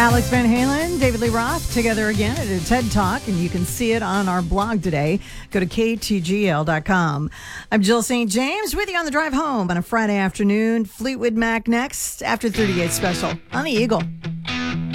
Alex Van Halen, David Lee Roth, together again at a TED Talk, and you can see it on our blog today. Go to ktgl.com. I'm Jill St. James with you on the drive home on a Friday afternoon. Fleetwood Mac next after 38 Special on the Eagle.